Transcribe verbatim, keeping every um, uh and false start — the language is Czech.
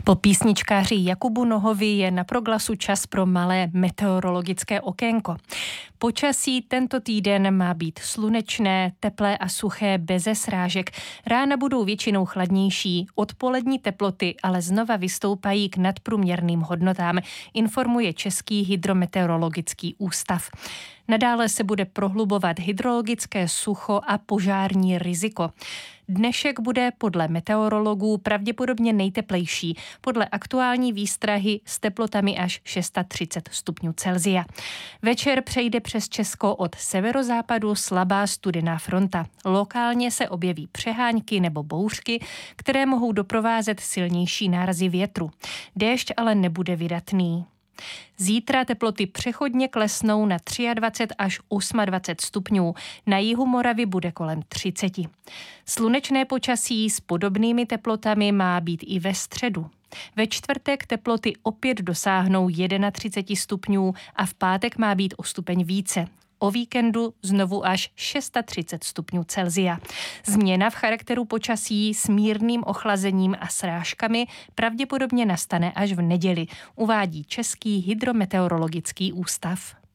Po písničkáři Jakubu Nohovi je na Proglasu čas pro malé meteorologické okénko. Počasí tento týden má být slunečné, teplé a suché, beze srážek. Rána budou většinou chladnější, odpolední teploty ale znova vystoupají k nadprůměrným hodnotám, informuje Český hydrometeorologický ústav. Nadále se bude prohlubovat hydrologické sucho a požární riziko. Dnešek bude podle meteorologů pravděpodobně nejteplejší, podle aktuální výstrahy s teplotami až třicet šest stupňů Celsia. Večer přejde přes Česko od severozápadu slabá studená fronta. Lokálně se objeví přehánky nebo bouřky, které mohou doprovázet silnější nárazy větru. Déšť ale nebude vydatný. Zítra teploty přechodně klesnou na dvacet tři až dvacet osm stupňů, na jihu Moravy bude kolem třicet. Slunečné počasí s podobnými teplotami má být i ve středu. Ve čtvrtek teploty opět dosáhnou třicet jedna stupňů a v pátek má být o stupeň více. O víkendu znovu až třicet šest stupňů Celsia. Změna v charakteru počasí s mírným ochlazením a srážkami pravděpodobně nastane až v neděli, uvádí Český hydrometeorologický ústav.